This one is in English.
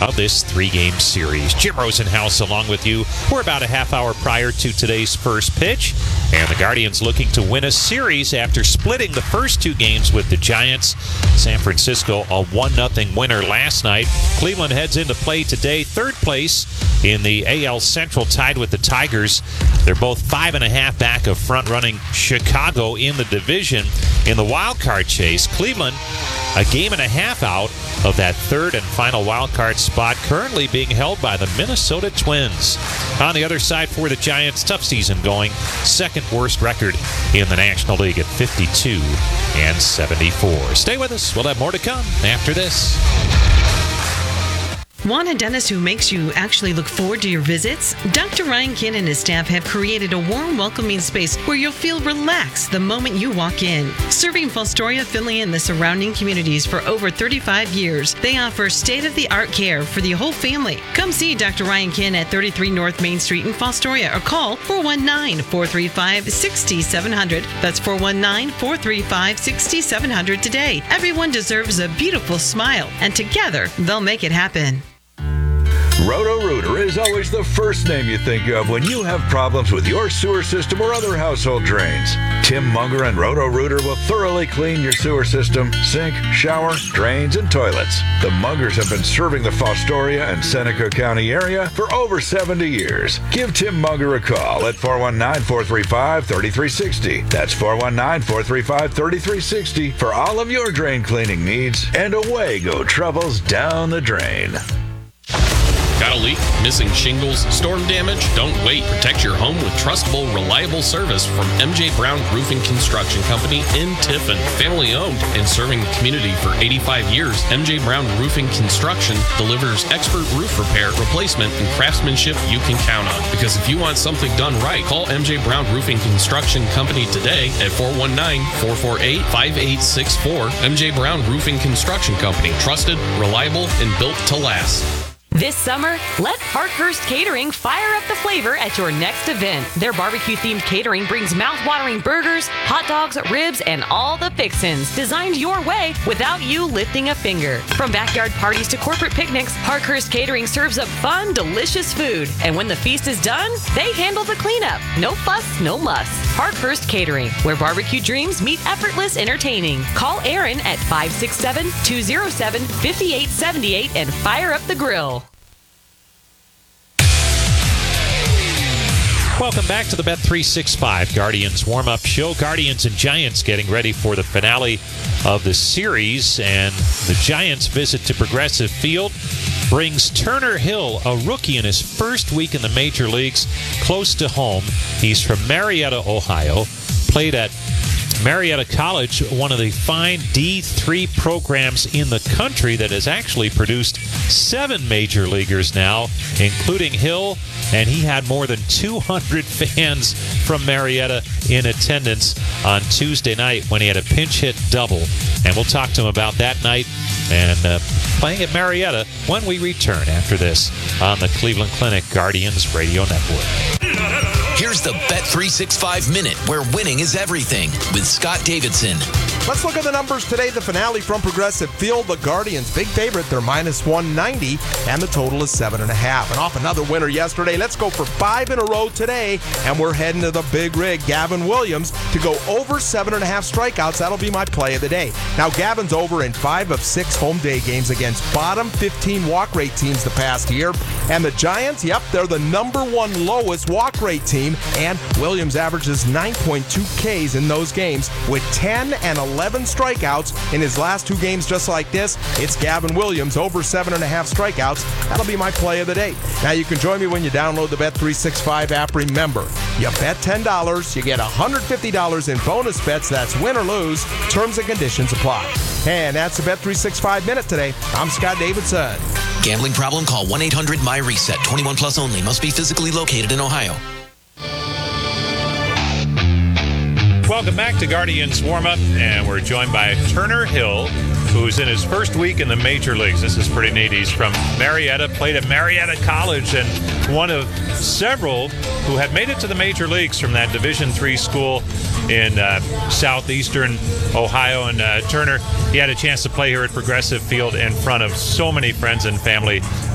of this 3-game series. Jim Rosenhaus along with you. We're about a half hour prior to today's first pitch. And the Guardians looking to win a series after splitting the first 2 games with the Giants. San Francisco a 1-0 winner last night. Cleveland heads into play today. Third place in the AL Central, tied with the Tigers. They're both 5.5 back of front-running Chicago in the division. In the wild card chase, Cleveland a game and a half out of that third and final wild card spot, currently being held by the Minnesota Twins. On the other side for the Giants, tough season going. Second worst record in the National League at 52-74. Stay with us. We'll have more to come after this. Want a dentist who makes you actually look forward to your visits? Dr. Ryan Kinn and his staff have created a warm, welcoming space where you'll feel relaxed the moment you walk in. Serving Fostoria, Findlay, and the surrounding communities for over 35 years, they offer state-of-the-art care for the whole family. Come see Dr. Ryan Kinn at 33 North Main Street in Fostoria or call 419-435-6700. That's 419-435-6700 today. Everyone deserves a beautiful smile, and together they'll make it happen. Roto-Rooter is always the first name you think of when you have problems with your sewer system or other household drains. Tim Munger and Roto-Rooter will thoroughly clean your sewer system, sink, shower, drains, and toilets. The Mungers have been serving the Fostoria and Seneca County area for over 70 years. Give Tim Munger a call at 419-435-3360. That's 419-435-3360 for all of your drain cleaning needs, and away go troubles down the drain. Got a leak? Missing shingles? Storm damage? Don't wait. Protect your home with trustable, reliable service from MJ Brown Roofing Construction Company in Tiffin. Family owned and serving the community for 85 years, MJ Brown Roofing Construction delivers expert roof repair, replacement, and craftsmanship you can count on. Because if you want something done right, call MJ Brown Roofing Construction Company today at 419-448-5864. MJ Brown Roofing Construction Company. Trusted, reliable, and built to last. This summer, let Parkhurst Catering fire up the flavor at your next event. Their barbecue-themed catering brings mouth-watering burgers, hot dogs, ribs, and all the fixins designed your way without you lifting a finger. From backyard parties to corporate picnics, Parkhurst Catering serves up fun, delicious food. And when the feast is done, they handle the cleanup. No fuss, no muss. Parkhurst Catering, where barbecue dreams meet effortless entertaining. Call Aaron at 567-207-5878 and fire up the grill. Welcome back to the Bet365 Guardians warm-up show. Guardians and Giants getting ready for the finale of the series. And the Giants' visit to Progressive Field brings Turner Hill, a rookie in his first week in the major leagues, close to home. He's from Marietta, Ohio. Played at Marietta College, one of the fine D3 programs in the country that has actually produced 7 major leaguers now, including Hill, and he had more than 200 fans from Marietta in attendance on Tuesday night when he had a pinch hit double. And we'll talk to him about that night and playing at Marietta when we return after this on the Cleveland Clinic Guardians Radio Network. Here's the Bet365 Minute, where winning is everything, with Scott Davidson. Let's look at the numbers today. The finale from Progressive Field. The Guardians, big favorite. They're minus 190, and the total is 7.5. And off another winner yesterday. Let's go for 5 in a row today, and we're heading to the big rig. Gavin Williams to go over 7.5 strikeouts. That'll be my play of the day. Now, Gavin's over in 5 of 6 home day games against bottom 15 walk rate teams the past year. And the Giants, yep, they're the number 1 lowest walk rate team. And Williams averages 9.2 Ks in those games with 10 and 11 strikeouts in his last 2 games just like this. It's Gavin Williams over 7.5 strikeouts. That'll be my play of the day. Now you can join me when you download the Bet365 app. Remember, you bet $10, you get $150 in bonus bets. That's win or lose. Terms and conditions apply. And that's the Bet365 Minute today. I'm Scott Davidson. Gambling problem? Call 1-800-MY-RESET. 21 plus only. Must be physically located in Ohio. Welcome back to Guardians Warm-Up, and we're joined by Turner Hill, who's in his first week in the major leagues. This is pretty neat. He's from Marietta, played at Marietta College, and one of several who had made it to the major leagues from that Division III school in southeastern Ohio. And Turner, he had a chance to play here at Progressive Field in front of so many friends and family